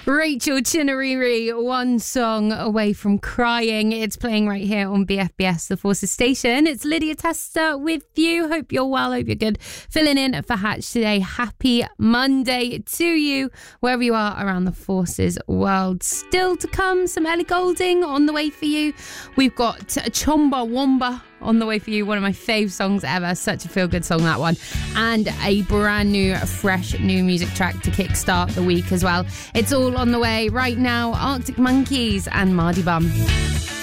Rachel Chinariri, One Song Away from Crying. It's playing right here on BFBS, the Forces Station. It's Lydia Tester with you. Hope you're well, hope you're good. Filling in for Hatch today. Happy Monday to you, wherever you are around the Forces world. Still to come, some Ellie Goulding on the way for you. We've got Chomba Wamba on the way for you, one of my fave songs ever, such a feel-good song, that one, and a brand new, fresh new music track to kickstart the week as well. It's all on the way right now. Arctic Monkeys and Mardy Bum.